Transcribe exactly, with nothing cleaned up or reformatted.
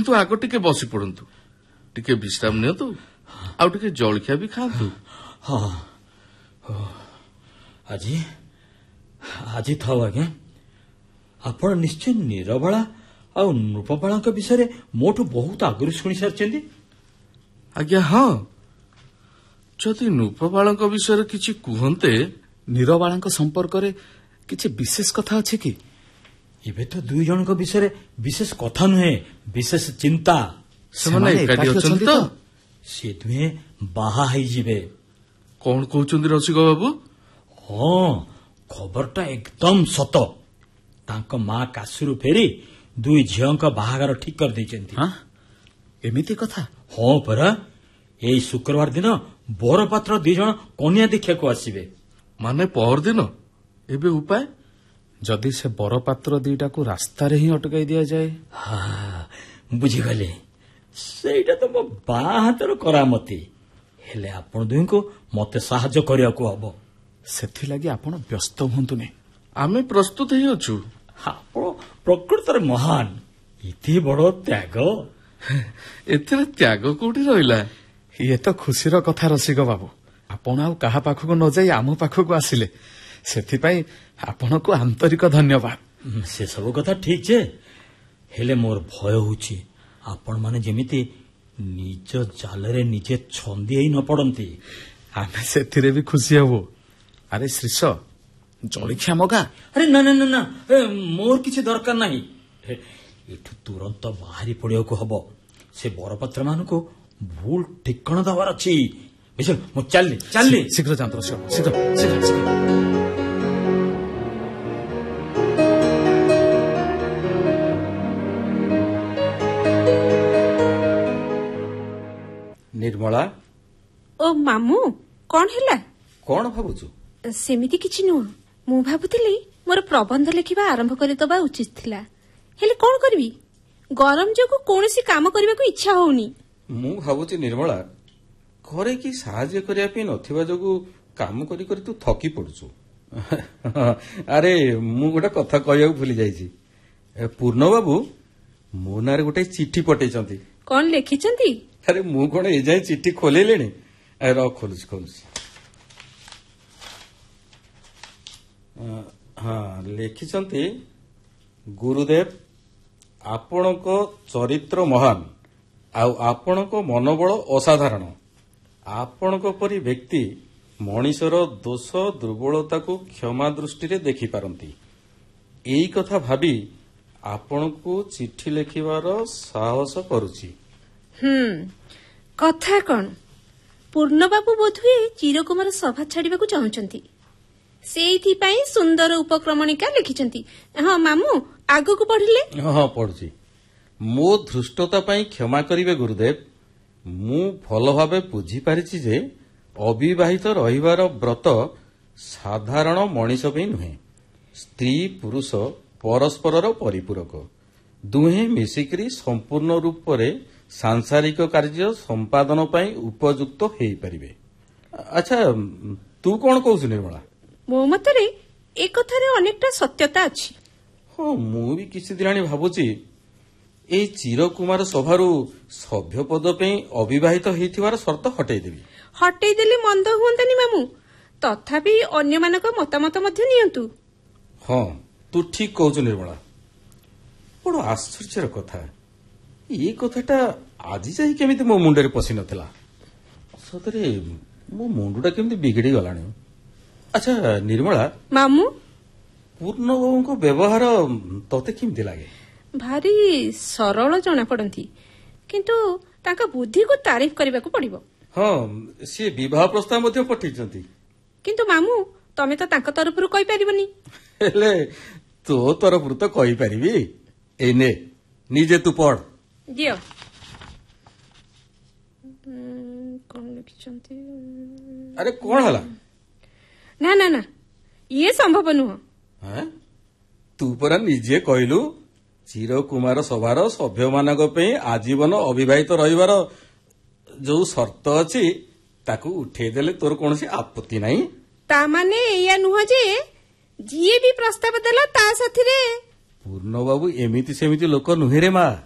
କିନ୍ତୁ ଆଗ ଟିକେ ବସି ପଡନ୍ତୁ, ଟିକେ ବିଶ୍ରାମ ନିଅନ୍ତୁ, ଆଉ ଟିକେ ଜଳଖିଆ ବି ଖାଆନ୍ତୁ। ହଁ ଆଜି ଆଜି ଥାଉ ଆଜ୍ଞା। ଆପଣ ନିଶ୍ଚୟ ନିରବାଳା ଆଉ ନୃପବାଳାଙ୍କ ବିଷୟରେ ମୋଠୁ ବହୁତ ଆଗରୁ ଶୁଣି ସାରିଛନ୍ତି। ଆଜ୍ଞା ହଁ, ଯଦି ନୃପବାଳାଙ୍କ ବିଷୟରେ କିଛି କୁହନ୍ତେ। ନିରବାଳାଙ୍କ ସମ୍ପର୍କରେ କିଛି ବିଶେଷ କଥା ଅଛି କି? ଏବେ ତ ଦୁଇ ଜଣଙ୍କ ବିଷୟରେ ବିଶେଷ କଥା ନୁହେଁ, ବିଶେଷ ଚିନ୍ତା। ସେମାନେ ଏକାଠି ଅଛନ୍ତି ତ? ସେ ଦୁହେଁ ବାହା ହେଇଯିବେ। କଣ କହୁଛନ୍ତି ରସିକ ବାବୁ? ହଁ, ଖବରଟା ଏକଦମ ସତ। ତାଙ୍କ ମା କାଶୀରୁ ଫେରି ଦୁଇ ଝିଅଙ୍କ ବାହାଘର ଠିକ କରିଦେଇଛନ୍ତି। ଏମିତି କଥା? ହଁ ପରା, ଏଇ ଶୁକ୍ରବାର ଦିନ ବରପାତ୍ର ଦି ଜଣ କନ୍ୟା ଦେଖିବାକୁ ଆସିବେ। ମାନେ ପହରଦିନ? ଏବେ ଉପାୟ? ଯଦି ସେ ବରପାତ୍ର ଦିଟାକୁ ରାସ୍ତାରେ ହିଁ ଅଟକାଇ ଦିଆଯାଏ। ବୁଝିଗଲେ, ସେଇଟା ତ ମୋ ବାଁ ହାତର କରାମତି। ହେଲେ ଆପଣ ଦୁହିଁଙ୍କୁ ମତେ ସାହାଯ୍ୟ କରିବାକୁ ହବ। ସେଥିଲାଗି ଆପଣ ବ୍ୟସ୍ତ ହୁଅନ୍ତୁନି, ଆମେ ପ୍ରସ୍ତୁତ ହିଁ ଅଛୁ। ଆପଣ ପ୍ରକୃତରେ ମହାନ। ଏତେ ବଡ ତ୍ୟାଗ। ଏଥିରେ ତ୍ୟାଗ କୋଉଠି ରହିଲା? ଇଏ ତ ଖୁସିର କଥା ରସିକ ବାବୁ। ଆପଣ ଆଉ କାହା ପାଖକୁ ନ ଯାଇ ଆମ ପାଖକୁ ଆସିଲେ, ସେଥିପାଇଁ ଆପଣଙ୍କୁ ଆନ୍ତରିକ ଧନ୍ୟବାଦ। ସେସବୁ କଥା ଠିକ ଯେ, ହେଲେ ମୋର ଭୟ ହଉଛି ଆପଣମାନେ ଯେମିତି ନିଜ ଜାଲରେ ନିଜେ ଛନ୍ଦି ହେଇ ନ ପଡନ୍ତି। ଆମେ ସେଥିରେ ବି ଖୁସି ହବୁ। ଆରେ ଶ୍ରୀଷ, ଜଳଖିଆ ମଗା। ଆରେ ନା ନା ନା ନା, ମୋର କିଛି ଦରକାର ନାହିଁ। ଏଠୁ ତୁରନ୍ତ ବାହାରି ପଡିବାକୁ ହବ। ସେ ବରପାତ୍ର ମାନଙ୍କୁ ଭୁଲ ଠିକଣା ଦେବାର ଅଛି। ବୁଝିଲ, ମୁଁ ଚାଲିଲି ଚାଲିଲି। ଶୀଘ୍ର ଯାଆନ୍ତୁ ରସିକ, ଶୀଘ୍ର ଶୀଘ୍ର ଶୀଘ୍ର। ନିର୍ମଳା। ଓ ମାମୁଁ, କଣ ହେଲା? କଣ ଭାବୁଛୁ? ସେମିତି କିଛି ନୁହଁ। ମୁଁ ଭାବୁଥିଲି ମୋର ପ୍ରବନ୍ଧ ଲେଖିବା ଆରମ୍ଭ କରିଦେବା ଉଚିତ ଥିଲା, ହେଲେ କଣ କରିବି, ଗରମ ଯୋଗୁଁ କୌଣସି କାମ କରିବାକୁ ଇଚ୍ଛା ହଉନି। ମୁଁ ଭାବୁଛି ନିର୍ମଳା, ଘରେ କି ସାହାଯ୍ୟ କରିବା ପାଇଁ ନଥିବା ଯୋଗୁଁ କାମ କରି କରି ତୁ ଥକି ପଡୁଛୁ। ଆରେ ମୁଁ ଗୋଟେ କଥା କହିବାକୁ ଭୁଲି ଯାଇଛି। ପୂର୍ଣ୍ଣବାବୁ ମୋ ନାଁରେ ଗୋଟେ ଚିଠି ପଠେଇଛନ୍ତି। କଣ ଲେଖିଛନ୍ତି? ଆରେ ମୁଁ କଣ ଏଯାଏଁ ଚିଠି ଖୋଲେଇଲେଣି? ର ଖୋଲୁଛି ଖୋଲୁଛି ହଁ, ଲେଖିଛନ୍ତି, ଗୁରୁଦେବ, ଆପଣଙ୍କ ଚରିତ୍ର ମହାନ ଆଉ ଆପଣଙ୍କ ମନୋବଳ ଅସାଧାରଣ। ଆପଣଙ୍କ ପରି ବ୍ୟକ୍ତି ମଣିଷର ଦୋଷ ଦୁର୍ବଳତାକୁ କ୍ଷମା ଦୃଷ୍ଟିରେ ଦେଖିପାରନ୍ତି। ଏଇ କଥା ଭାବି ଆପଣଙ୍କୁ ଚିଠି ଲେଖିବାର ସାହସ କରୁଛି। ହୁଁ, କଥା କଣ? ପୂର୍ଣ୍ଣବାବୁ ବୋଧହୁଏ ଚିରକୁମାର ସଭା ଛାଡିବାକୁ ଚାହୁଁଛନ୍ତି, ସେଇଥିପାଇଁ ସୁନ୍ଦର ଉପକ୍ରମଣିକା ଲେଖିଛନ୍ତି। ହଁ ମାମୁଁ, ଆଗକୁ ପଢିଲେ। ହଁ ପଢୁଛି। ମୋ ଧୃଷ୍ଟତା ପାଇଁ କ୍ଷମା କରିବେ ଗୁରୁଦେବ। ମୁଁ ଭଲ ଭାବେ ବୁଝିପାରିଛି ଯେ ଅବିବାହିତ ରହିବାର ବ୍ରତ ସାଧାରଣ ମଣିଷ ପାଇଁ ନୁହେଁ। ସ୍ତ୍ରୀ ପୁରୁଷ ପରସ୍ପରର ପରିପୂରକ, ଦୁହେଁ ମିଶିକରି ସମ୍ପୂର୍ଣ୍ଣ ରୂପରେ ସାଂସାରିକ କାର୍ଯ୍ୟ ସମ୍ପାଦନ ପାଇଁ ଉପଯୁକ୍ତ ହେଇପାରିବେ। ଆଚ୍ଛା, ତୁ କଣ କହୁଛୁ ନିର୍ମଳା? ମୋ ମତରେ ଏ କଥାରେ ଅନେକଟା ସତ୍ୟତା ଅଛି। ହଁ, ମୁଁ ବି କିଛି ଦିନ ଭାବୁଛି ଏଇ ଚିରକୁମାର ସଭାରୁ ସଭ୍ୟ ପଦ ପାଇଁ ଅବିବାହିତ ହେଇଥିବାର ସର୍ତ୍ତ ହଟେଇଦେବି। ହଟେଇଦେଲେ ମନ୍ଦ ହୁଅନ୍ତାନି ମାମୁଁ, ତଥାପି ଅନ୍ୟମାନଙ୍କ ମତାମତ ମଧ୍ୟ ନିଅନ୍ତୁ। ହଁ, ତୁ ଠିକ କହୁଛୁ ନିର୍ମଳା। ବଡ ଆଶ୍ଚର୍ଯ୍ୟର କଥା, ଏଇ କଥାଟା ଆଜି ଯାଇ କେମିତି ମୋ ମୁଣ୍ଡରେ ପଶି ନଥିଲା। ସତରେ ମୋ ମୁଣ୍ଡଟା କେମିତି ବିଗିଡି ଗଲାଣି। ଆଚ୍ଛା ନିର୍ମଳା, ମାମୁଁ, ପୂର୍ଣ୍ଣବାବୁଙ୍କ ବ୍ୟବହାର ତତେ କେମିତି ଲାଗେ? ଭାରି ସରଳ ଜଣାପଡନ୍ତି, କିନ୍ତୁ ତାଙ୍କ ବୁଦ୍ଧିକୁ ତାରିଫ କରିବାକୁ ପଡିବ। ହଁ, ସିଏ ବିବାହ ପ୍ରସ୍ତାବ ମଧ୍ୟ ପଠେଇଛନ୍ତି। କିନ୍ତୁ ମାମୁଁ, ତମେ ତ ତାଙ୍କ ତରଫରୁ କହିପାରିବନି। ହେଲେ ତୋ ତରଫରୁ ତ କହିପାରିବି। ଏଇ ନେ, ନିଜେ ତୁ ପଢ। ଦିଅ। କଣ ଲେଖିଛନ୍ତି? ଆରେ କଣ ହେଲା? ନା ନା ନା, ଇଏ ସମ୍ଭବ ନୁହଁ। ତୁ ପରା ନିଜେ କହିଲୁ ଚିରକୁମାର ସଭାର ସଭ୍ୟମାନଙ୍କ ପାଇଁ ଆଜୀବନ ଅବିବାହିତ ରହିବାର ଯୋଉ ସର୍ତ୍ତ ଅଛି ତାକୁ ଉଠେଇଦେଲେ ତୋର କୌଣସି ଆପତ୍ତି ନାହିଁ। ତା ମାନେ ଏଇଆ ନୁହଁ ଯେ ଯିଏ ବି ପ୍ରସ୍ତାବ ଦେଲା ତା ସାଥିରେ। ପୂର୍ଣ୍ଣବାବୁ ଏମିତି ସେମିତି ଲୋକ ନୁହେଁ ରେ ମା।